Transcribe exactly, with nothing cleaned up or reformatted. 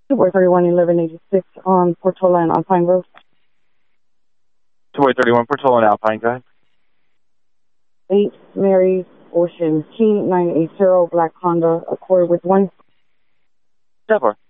two boy thirty-one, eleven eighty-six on Portola and Alpine Road. two boy thirty-one, Portola and Alpine, go ahead. eight Mary Ocean, T nine eighty, Black Honda Accord with one. ten four.